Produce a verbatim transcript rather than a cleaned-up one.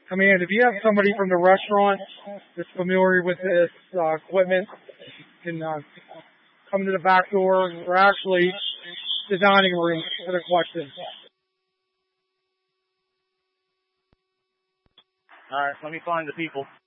Command, if you have somebody from the restaurant that's familiar with this uh, equipment, can uh, come to the back door, or actually the dining room for the questions. All right, let me find the people.